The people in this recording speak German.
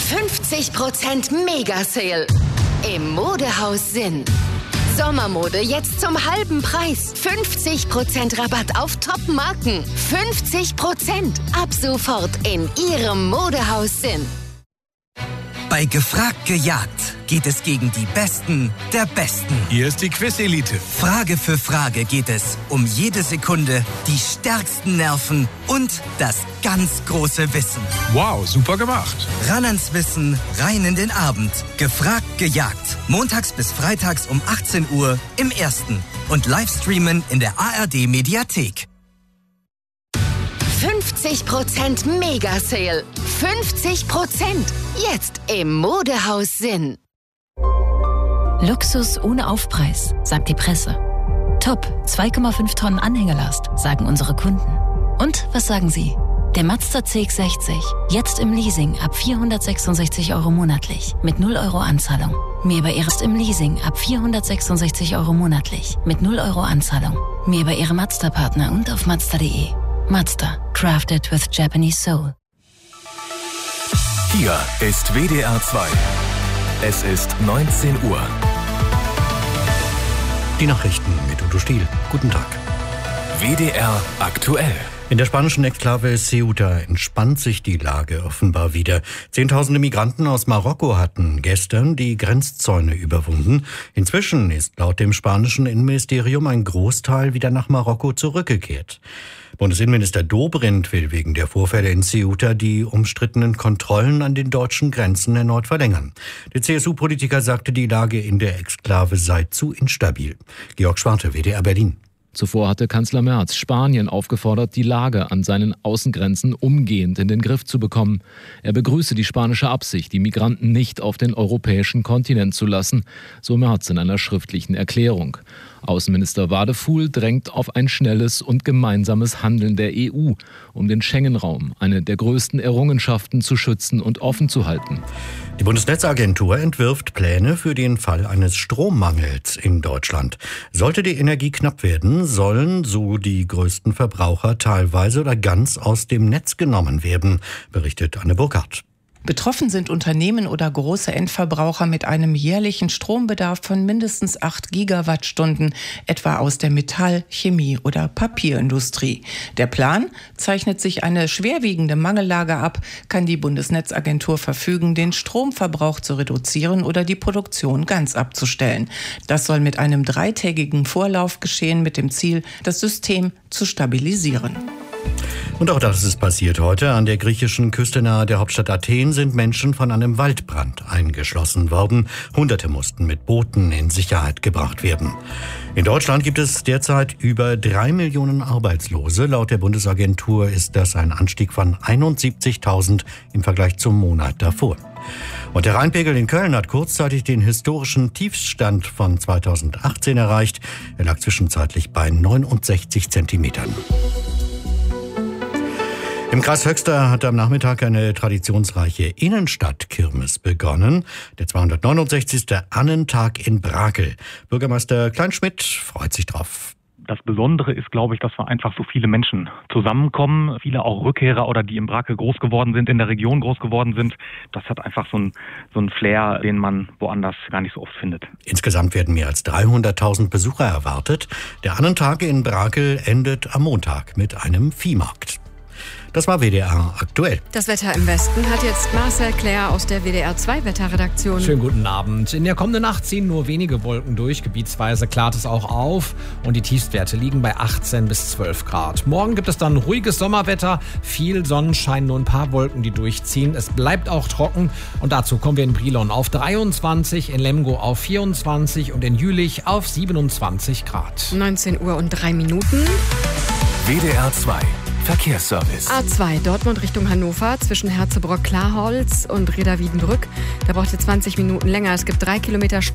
50% Mega-Sale im Modehaus Sinn. Sommermode jetzt zum halben Preis. 50% Rabatt auf Top-Marken. 50% ab sofort in Ihrem Modehaus Sinn. Bei Gefragt gejagt geht es gegen die Besten der Besten. Hier ist die Quiz-Elite. Frage für Frage geht es um jede Sekunde, die stärksten Nerven und das ganz große Wissen. Wow, super gemacht. Ran ans Wissen, rein in den Abend. Gefragt gejagt. Montags bis freitags um 18 Uhr im Ersten. Und Livestreamen in der ARD-Mediathek. 50% Mega-Sale. 50%. Jetzt im Modehaus Sinn. Luxus ohne Aufpreis, sagt die Presse. Top, 2,5 Tonnen Anhängelast, sagen unsere Kunden. Und was sagen Sie? Der Mazda CX-60, jetzt im Leasing ab 466 € monatlich, mit 0 € Anzahlung. Mehr bei Ihrem im Leasing ab 466 € monatlich, mit 0 € Anzahlung. Mehr bei Ihrem Mazda-Partner und auf Mazda.de. Mazda, crafted with Japanese soul. Hier ist WDR 2. Es ist 19 Uhr. Die Nachrichten mit Udo Stiel. Guten Tag. WDR aktuell. In der spanischen Exklave Ceuta entspannt sich die Lage offenbar wieder. Zehntausende Migranten aus Marokko hatten gestern die Grenzzäune überwunden. Inzwischen ist laut dem spanischen Innenministerium ein Großteil wieder nach Marokko zurückgekehrt. Bundesinnenminister Dobrindt will wegen der Vorfälle in Ceuta die umstrittenen Kontrollen an den deutschen Grenzen erneut verlängern. Der CSU-Politiker sagte, die Lage in der Exklave sei zu instabil. Georg Schwarte, WDR Berlin. Zuvor hatte Kanzler Merz Spanien aufgefordert, die Lage an seinen Außengrenzen umgehend in den Griff zu bekommen. Er begrüße die spanische Absicht, die Migranten nicht auf den europäischen Kontinent zu lassen, so Merz in einer schriftlichen Erklärung. Außenminister Wadefuhl drängt auf ein schnelles und gemeinsames Handeln der EU, um den Schengen-Raum, eine der größten Errungenschaften, zu schützen und offen zu halten. Die Bundesnetzagentur entwirft Pläne für den Fall eines Strommangels in Deutschland. Sollte die Energie knapp werden, sollen so die größten Verbraucher teilweise oder ganz aus dem Netz genommen werden, berichtet Anne Burkhardt. Betroffen sind Unternehmen oder große Endverbraucher mit einem jährlichen Strombedarf von mindestens 8 Gigawattstunden, etwa aus der Metall-, Chemie- oder Papierindustrie. Der Plan: Zeichnet sich eine schwerwiegende Mangellage ab, kann die Bundesnetzagentur verfügen, den Stromverbrauch zu reduzieren oder die Produktion ganz abzustellen. Das soll mit einem 3-tägigen Vorlauf geschehen, mit dem Ziel, das System zu stabilisieren. Und auch das ist passiert heute. An der griechischen Küste nahe der Hauptstadt Athen sind Menschen von einem Waldbrand eingeschlossen worden. Hunderte mussten mit Booten in Sicherheit gebracht werden. In Deutschland gibt es derzeit über 3 Millionen Arbeitslose. Laut der Bundesagentur ist das ein Anstieg von 71.000 im Vergleich zum Monat davor. Und der Rheinpegel in Köln hat kurzzeitig den historischen Tiefstand von 2018 erreicht. Er lag zwischenzeitlich bei 69 Zentimetern. Im Kreis Höxter hat am Nachmittag eine traditionsreiche Innenstadtkirmes begonnen. Der 269. Annentag in Brakel. Bürgermeister Kleinschmidt freut sich drauf. Das Besondere ist, glaube ich, dass wir einfach so viele Menschen zusammenkommen. Viele auch Rückkehrer oder die in Brakel groß geworden sind, in der Region groß geworden sind. Das hat einfach so einen Flair, den man woanders gar nicht so oft findet. Insgesamt werden mehr als 300.000 Besucher erwartet. Der Annentag in Brakel endet am Montag mit einem Viehmarkt. Das war WDR aktuell. Das Wetter im Westen hat jetzt Marcel Claire aus der WDR 2 Wetterredaktion. Schönen guten Abend. In der kommenden Nacht ziehen nur wenige Wolken durch. Gebietsweise klart es auch auf. Und die Tiefstwerte liegen bei 18 bis 12 Grad. Morgen gibt es dann ruhiges Sommerwetter. Viel Sonnenschein, nur ein paar Wolken, die durchziehen. Es bleibt auch trocken. Und dazu kommen wir in Brilon auf 23, in Lemgo auf 24 und in Jülich auf 27 Grad. 19 Uhr und 3 Minuten. WDR 2. Verkehrsservice. A2 Dortmund Richtung Hannover zwischen Herzebrock-Klarholz und Reda-Wiedenbrück. Da braucht ihr 20 Minuten länger. Es gibt 3 Kilometer Stau.